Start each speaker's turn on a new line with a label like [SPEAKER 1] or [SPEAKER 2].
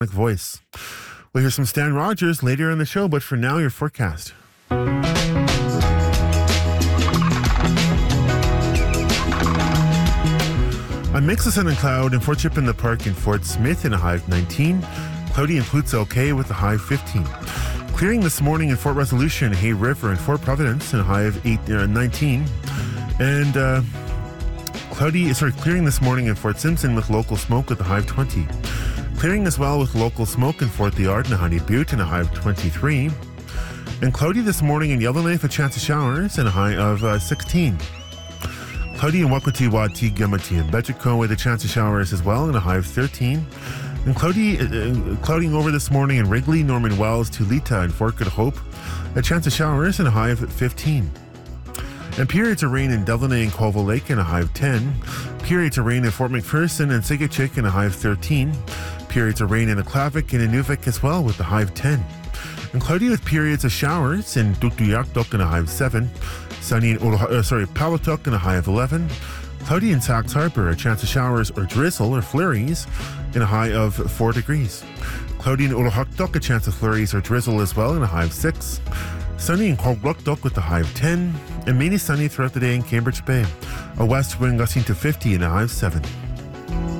[SPEAKER 1] voice. We'll hear some Stan Rogers later in the show, but for now, your forecast. A mix of sun and cloud in Fort Chip in the Park in Fort Smith in a high of 19. Cloudy in Poots-OK with a high of 15. Clearing this morning in Fort Resolution, Hay River, and Fort Providence in a high of 19. And clearing this morning in Fort Simpson with local smoke with a high of 20. Clearing as well with local smoke in Fort Liard and Honey Butte in a high of 23. And cloudy this morning in Yellowknife, a chance of showers and a high of 16. Cloudy in Wakwati, Wati, Gamati, and Betchico with a chance of showers as well and a high of 13. And clouding over this morning in Wrigley, Norman Wells, Tulita, and Fort Good Hope, a chance of showers and a high of 15. And periods of rain in Delaney and Colville Lake and a high of 10. Periods of rain in Fort McPherson and Sigachik and a high of 13. Periods of rain in Aklavik and Inuvik as well with a high of 10. And cloudy with periods of showers in Tuktoyaktuk and a high of 7. Sunny in Powhatan and a high of 11. Cloudy in Sax Harbor, a chance of showers or drizzle or flurries in a high of 4 degrees. Cloudy in Ulahuktuk, a chance of flurries or drizzle as well in a high of 6. Sunny in Quogluktuk with a high of 10. And mainly sunny throughout the day in Cambridge Bay. A west wind gusting to 50 and a high of 7.